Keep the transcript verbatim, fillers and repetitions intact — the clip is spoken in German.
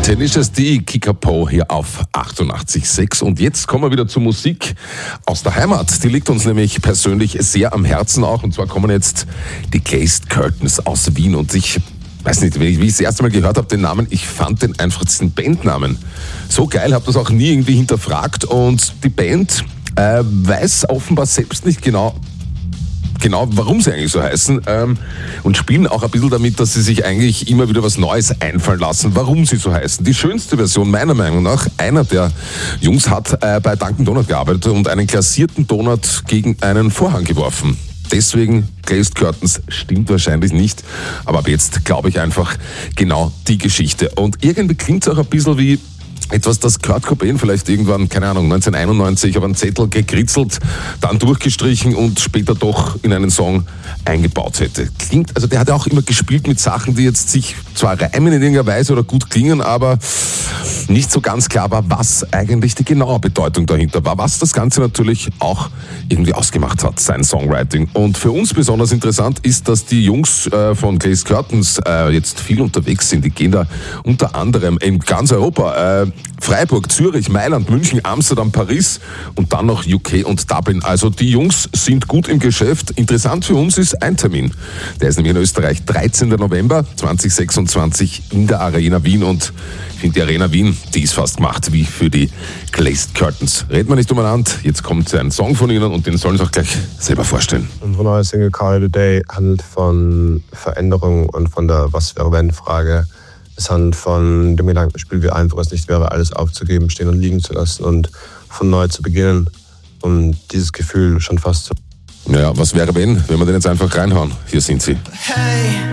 Tenacious D, Kickapoo hier auf achtundachtzig Komma sechs. Und jetzt kommen wir wieder zur Musik aus der Heimat. Die liegt uns nämlich persönlich sehr am Herzen auch. Und zwar kommen jetzt die Glazed Curtains aus Wien. Und ich weiß nicht, wie ich das erste Mal gehört habe, den Namen, ich fand den einfach, diesen Bandnamen so geil, habe das auch nie irgendwie hinterfragt. Und die Band äh, weiß offenbar selbst nicht genau, Genau, warum sie eigentlich so heißen, ähm, und spielen auch ein bisschen damit, dass sie sich eigentlich immer wieder was Neues einfallen lassen, warum sie so heißen. Die schönste Version meiner Meinung nach, einer der Jungs hat äh, bei Dunkin' Donut gearbeitet und einen glasierten Donut gegen einen Vorhang geworfen. Deswegen Glazed Curtains stimmt wahrscheinlich nicht, aber ab jetzt glaube ich einfach genau die Geschichte. Und irgendwie klingt es auch ein bisschen wie etwas, das Kurt Cobain vielleicht irgendwann, keine Ahnung, neunzehnhunderteinundneunzig auf einen Zettel gekritzelt, dann durchgestrichen und später doch in einen Song eingebaut hätte. Klingt, also der hat ja auch immer gespielt mit Sachen, die jetzt sich zwar reimen in irgendeiner Weise oder gut klingen, aber nicht so ganz klar war, was eigentlich die genaue Bedeutung dahinter war, was das Ganze natürlich auch irgendwie ausgemacht hat, sein Songwriting. Und für uns besonders interessant ist, dass die Jungs äh, von Glazed Curtains äh, jetzt viel unterwegs sind. Die gehen da unter anderem in ganz Europa, äh, Freiburg, Zürich, Mailand, München, Amsterdam, Paris und dann noch U K und Dublin. Also die Jungs sind gut im Geschäft. Interessant für uns ist ein Termin. Der ist nämlich in Österreich, dreizehnten November zweitausendsechsundzwanzig in der Arena Wien. Und ich finde, die Arena Wien, die ist fast gemacht wie für die Glazed Curtains. Reden wir nicht umeinander. Jetzt kommt ein Song von ihnen und den sollen sie auch gleich selber vorstellen. Unsere neue Single Call It a Day handelt von Veränderung und von der Was-wäre-wenn-Frage. Es handelt von dem Gedankenspiel, wie einfach es nicht wäre, alles aufzugeben, stehen und liegen zu lassen und von neu zu beginnen. Und dieses Gefühl schon fast zu... Ja, was wäre wenn, wenn wir den jetzt einfach reinhauen? Hier sind sie. Hey.